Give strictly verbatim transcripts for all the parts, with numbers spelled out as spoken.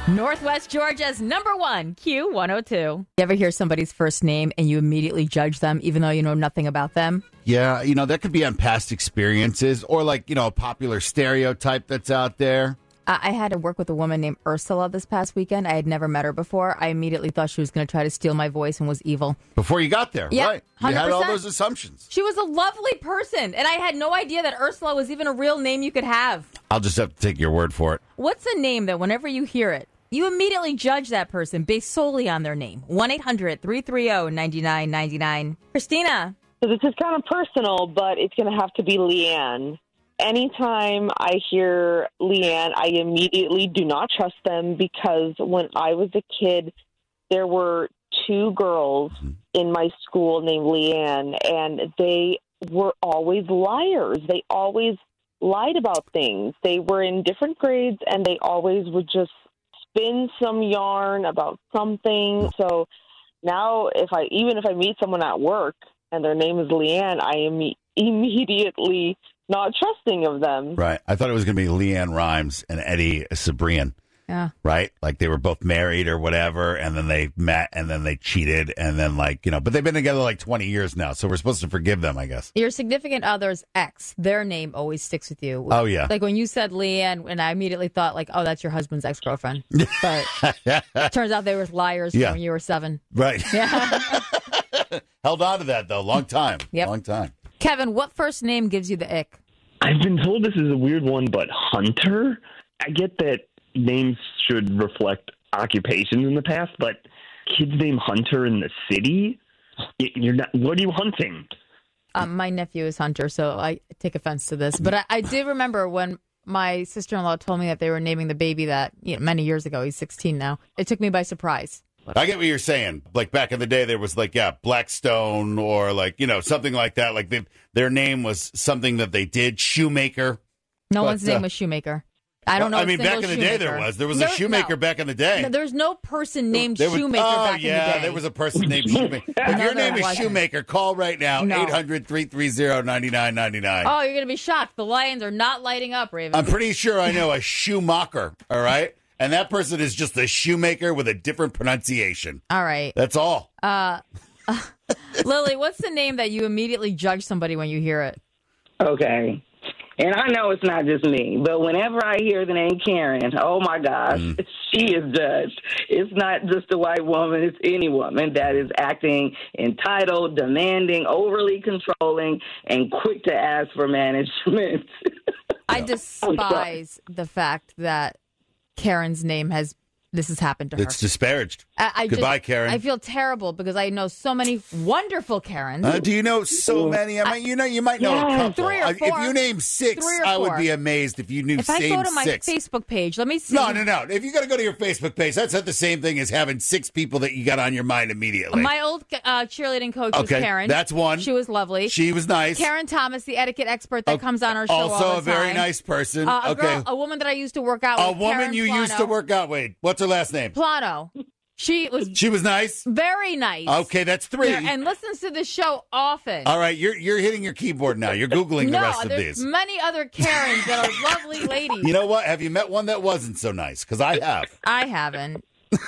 Northwest Georgia's number one, Q one oh two. You ever hear somebody's first name and you immediately judge them even though you know nothing about them? Yeah, you know, that could be on past experiences or like, you know, a popular stereotype that's out there. Uh, I had to work with a woman named Ursula this past weekend. I had never met her before. I immediately thought she was going to try to steal my voice and was evil. Before you got there, Yeah, right. You one hundred percent. had all those assumptions. She was a lovely person, and I had no idea that Ursula was even a real name you could have. I'll just have to take your word for it. What's a name that whenever you hear it, you immediately judge that person based solely on their name? one eight hundred three three zero nine nine nine nine. Christina. So this is kind of personal, but it's going to have to be Leanne. Anytime I hear Leanne, I immediately do not trust them because when I was a kid, there were two girls in my school named Leanne, and they were always liars. They always lied about things. They were in different grades, and they always would just spin some yarn about something. So now if I even if I meet someone at work and their name is Leanne, I am immediately not trusting of them. Right. I thought it was going to be Leanne Rimes and Eddie Cibrian. Yeah. Right? Like they were both married or whatever, and then they met, and then they cheated, and then like, you know, but they've been together like twenty years now, so we're supposed to forgive them, I guess. Your significant other's ex, their name always sticks with you. Oh, yeah. Like when you said Leanne, and I immediately thought like, oh, that's your husband's ex-girlfriend. But it turns out they were liars Yeah. when you were seven. Right. Yeah. Held on to that, though. Long time. Yep. Long time. Kevin, what first name gives you the ick? I've been told this is a weird one, but Hunter? I get that names should reflect occupations in the past, but kids named Hunter in the city? You're not. What are you hunting? Um, my nephew is Hunter, so I take offense to this. But I, I did remember when my sister-in-law told me that they were naming the baby that you know, many years ago. He's sixteen now. It took me by surprise. I get what you're saying. Like back in the day, there was like, yeah, Blackstone or like, you know, something like that. Like they, their name was something that they did. Shoemaker. No But, one's name uh, was Shoemaker. I don't know. I a mean, back in single the day, there shoemaker. was. There was No, a shoemaker no. back in the day. No, there's no person named There was- Shoemaker oh, back yeah, in the day. there was a person named Shoemaker. If No, your there name is wasn't. Shoemaker, call right now, No. eight hundred three three zero nine nine nine nine. Oh, you're going to be shocked. The Lions are not lighting up, Raven. I'm pretty sure I know a Schumacher, all right? And that person is just a shoemaker with a different pronunciation. All right. That's all. Uh, uh, Lily, what's the name that you immediately judge somebody when you hear it? Okay. And I know it's not just me, but whenever I hear the name Karen, oh my gosh, Mm. she is judged. It's not just a white woman, it's any woman that is acting entitled, demanding, overly controlling, and quick to ask for management. I despise the fact that Karen's name has, this has happened to her. It's disparaged. I, I Goodbye, just, Karen. I feel terrible because I know so many wonderful Karens. Uh, do you know so many? I mean, you know, you might know a Yeah, couple. three or Uh, If four. you name six, Three or I would four. be amazed if you knew if I same go to my six. Facebook page, let me see. No, no, no. If you got to go to your Facebook page, that's not the same thing as having six people that you got on your mind immediately. My old uh, cheerleading coach was Okay, Karen. that's one. She was lovely. She was nice. Karen Thomas, the etiquette expert that Oh, comes on our show also all the a very time. nice person. Uh, a okay. girl, a woman that I used to work out with. A woman Karen you used to Plano. work out with. What's her last name? Plano. She was She was nice. very nice. Okay, that's three. And listens to the show often. All right, you're you're hitting your keyboard now. You're googling no, the rest of there's these. many other Karens that are lovely ladies. You know what? Have you met one that wasn't so nice? Because I have. I haven't.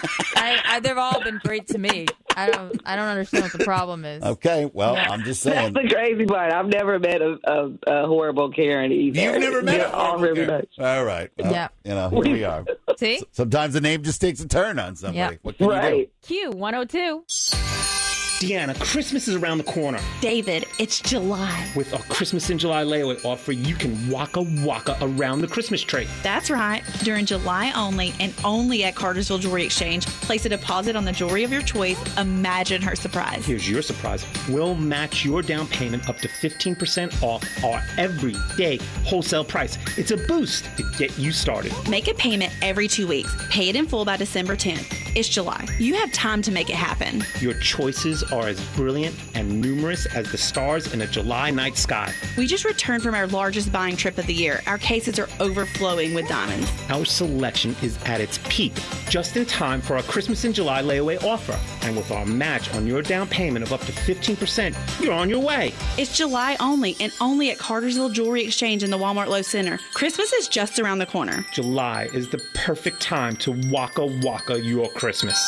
I, I, they've all been great to me. I don't. I don't understand what the problem is. Okay, well, I'm just saying. That's the crazy part. I've never met a, a, a horrible Karen either. You've never met They're a all horrible really Karen. nice. All right. Well, Yeah. You know, here we are. See? Sometimes the name just takes a turn on somebody. Yeah. What can you do? Right. Q one oh two. Deanna, Christmas is around the corner. David, it's July. With our Christmas in July layaway offer, you can waka waka around the Christmas tree. That's right. During July only and only at Cartersville Jewelry Exchange, place a deposit on the jewelry of your choice. Imagine her surprise. Here's your surprise. We'll match your down payment up to fifteen percent off our everyday wholesale price. It's a boost to get you started. Make a payment every two weeks. Pay it in full by December tenth. It's July. You have time to make it happen. Your choices are as brilliant and numerous as the stars in a July night sky. We just returned from our largest buying trip of the year. Our cases are overflowing with diamonds. Our selection is at its peak, just in time for our Christmas in July layaway offer. And with our match on your down payment of up to fifteen percent, you're on your way. It's July only and only at Cartersville Jewelry Exchange in the Walmart Low Center. Christmas is just around the corner. July is the perfect time to waka waka your Christmas.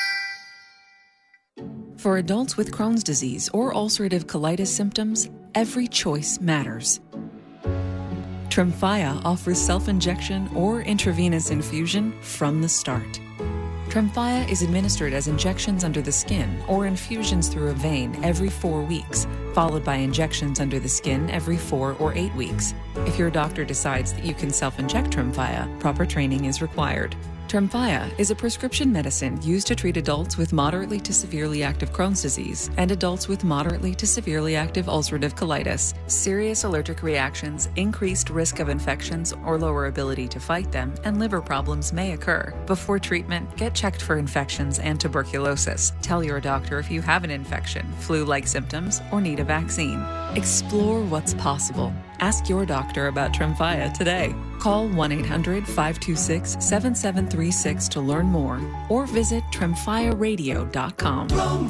For adults with Crohn's disease or ulcerative colitis symptoms, every choice matters. Tremfya offers self-injection or intravenous infusion from the start. Tremfya is administered as injections under the skin or infusions through a vein every four weeks, followed by injections under the skin every four or eight weeks. If your doctor decides that you can self-inject Tremfya, proper training is required. Tremfya is a prescription medicine used to treat adults with moderately to severely active Crohn's disease and adults with moderately to severely active ulcerative colitis. Serious allergic reactions, increased risk of infections or lower ability to fight them, and liver problems may occur. Before treatment, get checked for infections and tuberculosis. Tell your doctor if you have an infection, flu-like symptoms, or need a vaccine. Explore what's possible. Ask your doctor about Tremfya today. Call one eight hundred, five two six, seven seven three six to learn more or visit tremfya radio dot com.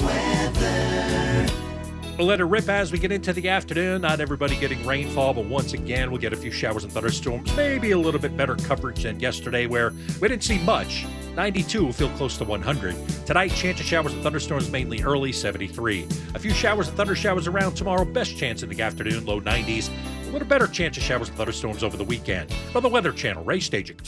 We'll let it rip as we get into the afternoon. Not everybody getting rainfall, but once again, we'll get a few showers and thunderstorms. Maybe a little bit better coverage than yesterday, where we didn't see much. ninety-two will feel close to one hundred. Tonight, chance of showers and thunderstorms mainly early, seventy-three. A few showers and thunder showers around tomorrow. Best chance in the afternoon, low nineties. A little better chance of showers and thunderstorms over the weekend. On the Weather Channel, Ray Staging.